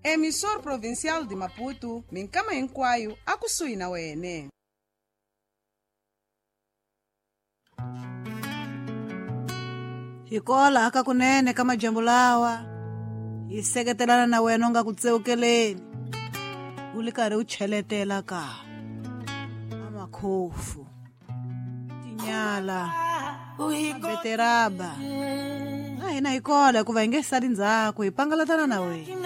emissor provincial de Maputo minkama hinkwayo akusuhi na wene. Hikola aka kunene kama jambo lawa hiseketelana na wena unga kutseukeleni uli karhi u cheletela ka amakhofu tinyala beteraba a hina hikola hikuva hi nge sali ndzhaku hi pangalatana na wena.